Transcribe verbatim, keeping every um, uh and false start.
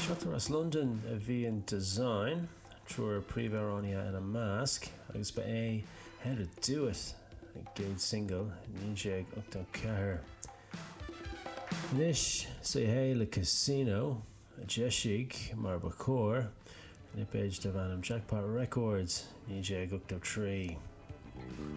Seachtar as London a bhí in design trúr príomhhearáine in a másc agus ba é How to Do It a gcéad single ní sé ochtó ceathair. Nis sa hé le Casino a deisiigh mar ba chóir na péid de bhanam Jackpot Records ní sé ochtó trí.